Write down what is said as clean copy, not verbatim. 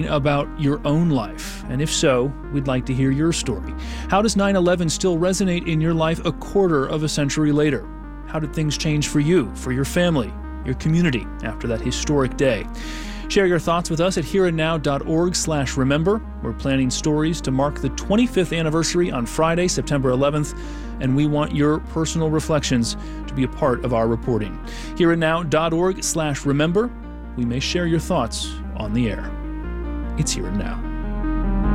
about your own life? And if so, we'd like to hear your story. How does 9/11 still resonate in your life a quarter of a century later? How did things change for you, for your family, your community after that historic day? Share your thoughts with us at hereandnow.org/remember. We're planning stories to mark the 25th anniversary on Friday, September 11th, and we want your personal reflections to be a part of our reporting. Hereandnow.org/remember. We may share your thoughts on the air. It's Here and Now.